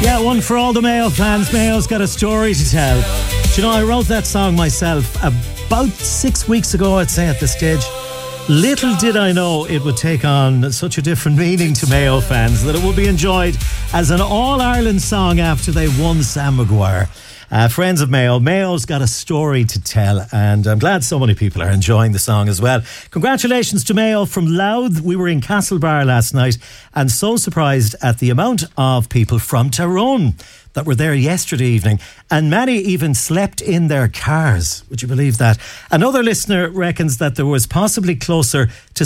Yeah, one for all the Mayo fans. Mayo's got a story to tell. Do you know, I wrote that song myself about 6 weeks ago, I'd say, at this stage. Little did I know it would take on such a different meaning to Mayo fans, that it would be enjoyed as an All-Ireland song after they won Sam Maguire. Friends of Mayo, Mayo's got a story to tell, and I'm glad so many people are enjoying the song as well. Congratulations to Mayo from Louth. We were in Castlebar last night and so surprised at the amount of people from Tyrone that were there yesterday evening, and many even slept in their cars. Would you believe that? Another listener reckons that there was possibly closer to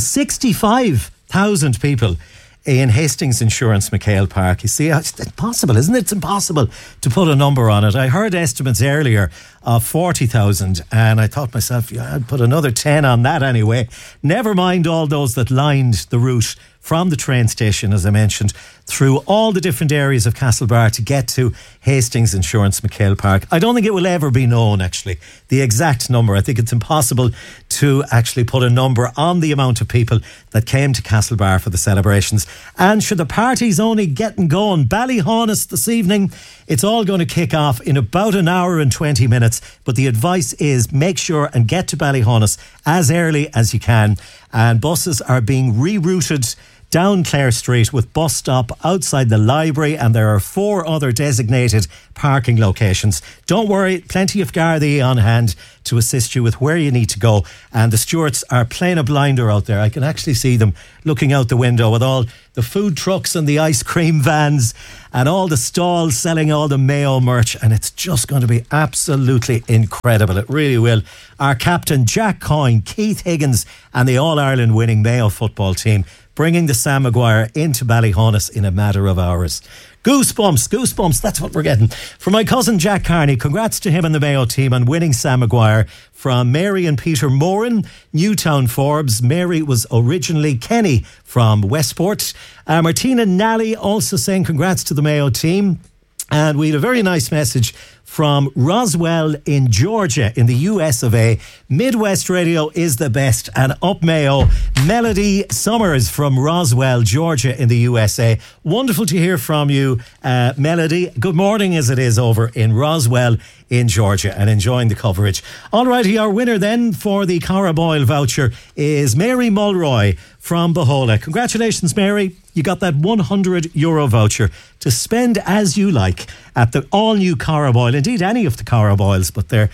65,000 people in Hastings Insurance McHale Park. You see, it's impossible, isn't it? It's impossible to put a number on it. I heard estimates earlier of 40,000 and I thought myself, yeah, I'd put another 10 on that anyway. Never mind all those that lined the route from the train station, as I mentioned, through all the different areas of Castlebar to get to Hastings Insurance McHale Park. I don't think it will ever be known, actually, the exact number. I think it's impossible to actually put a number on the amount of people that came to Castlebar for the celebrations. And should the party's only getting going, Ballyhaunis this evening, it's all going to kick off in about an hour and 20 minutes. But the advice is make sure and get to Ballyhaunis as early as you can. And buses are being rerouted down Clare Street with bus stop outside the library, and there are 4 other designated parking locations. Don't worry, plenty of Gardaí on hand to assist you with where you need to go, and the stewards are playing a blinder out there. I can actually see them looking out the window with all the food trucks and the ice cream vans and all the stalls selling all the Mayo merch, and it's just going to be absolutely incredible. It really will. Our captain Jack Coyne, Keith Higgins and the All-Ireland winning Mayo football team bringing the Sam Maguire into Ballyhaunis in a matter of hours. Goosebumps, that's what we're getting. For my cousin Jack Carney, congrats to him and the Mayo team on winning Sam Maguire. From Mary and Peter Moran, Newtown Forbes. Mary was originally Kenny from Westport. Martina Nally also saying congrats to the Mayo team. And we had a very nice message from Roswell in Georgia in the US of A. Midwest Radio is the best, and up Mayo. Melody Summers from Roswell, Georgia in the USA. Wonderful to hear from you, Melody. Good morning as it is over in Roswell in Georgia, and enjoying the coverage. Alrighty, our winner then for the Cara Boyle voucher is Mary Mulroy from Bohola. Congratulations, Mary. You got that €100 voucher to spend as you like at the all-new Cara Boyle. Indeed, any of the Cara Boyles, but they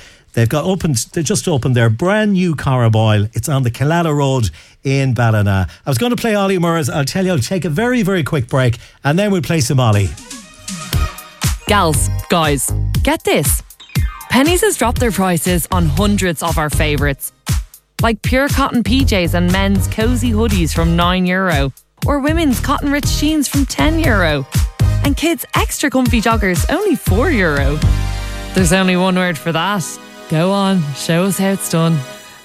just opened their brand new Cara Boyle. It's on the Killala Road in Ballina. I was going to play Ollie Murs. I'll tell you, I'll take a very, very quick break and then we'll play some Ollie. Gals, guys, get this. Penneys has dropped their prices on hundreds of our favourites, like pure cotton PJs and men's cosy hoodies from €9, or women's cotton rich jeans from €10, and kids' extra comfy joggers only €4. There's only one word for that. Go on, show us how it's done.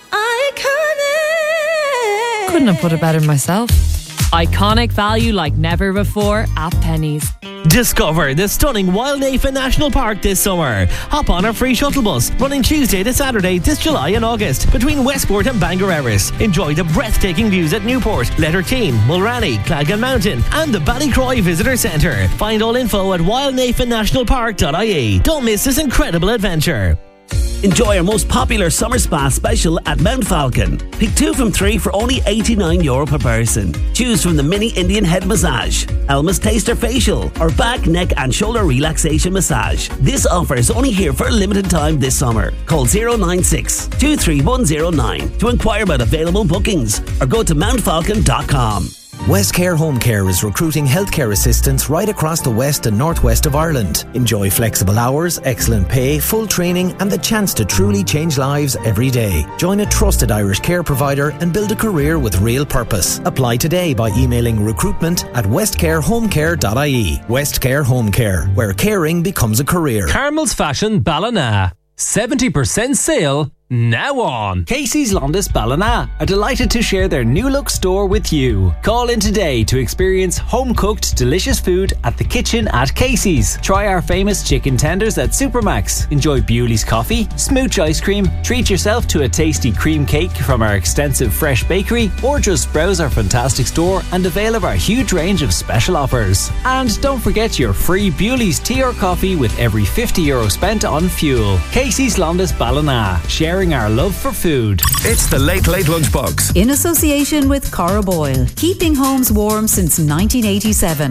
Iconic. Couldn't have put it better myself. Iconic value like never before at Penneys. Discover the stunning Wild Nafa National Park this summer. Hop on our free shuttle bus running Tuesday to Saturday this July and August between Westport and Bangor Erris. Enjoy the breathtaking views at Newport, Letterkeene, Mulranny, Clagan Mountain and the Ballycroy Visitor Centre. Find all info at wildnafannationalpark.ie. Don't miss this incredible adventure. Enjoy our most popular summer spa special at Mount Falcon. Pick 2 from 3 for only €89 per person. Choose from the mini Indian head massage, Elma's Taster facial, or back, neck and shoulder relaxation massage. This offer is only here for a limited time this summer. Call 096 23109 to inquire about available bookings or go to mountfalcon.com. Westcare Home Care is recruiting healthcare assistants right across the west and northwest of Ireland. Enjoy flexible hours, excellent pay, full training and the chance to truly change lives every day. Join a trusted Irish care provider and build a career with real purpose. Apply today by emailing recruitment@westcarehomecare.ie. Westcare Home Care, where caring becomes a career. Carmel's Fashion Ballina. 70% sale Now on. Casey's Londis Ballina are delighted to share their new look store with you. Call in today to experience home-cooked delicious food at the kitchen at Casey's. Try our famous chicken tenders at Supermax. Enjoy Bewley's coffee, smooch ice cream, treat yourself to a tasty cream cake from our extensive fresh bakery, or just browse our fantastic store and avail of our huge range of special offers. And don't forget your free Bewley's tea or coffee with every €50 spent on fuel. Casey's Londis Ballina, sharing our love for food. It's the Late Late Lunchbox. In association with Cora Boyle, keeping homes warm since 1987.